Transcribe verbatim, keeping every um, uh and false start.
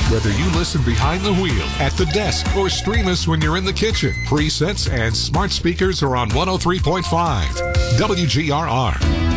Whether you listen behind the wheel, at the desk, or stream us when you're in the kitchen, presets and smart speakers are on one oh three point five W G R R.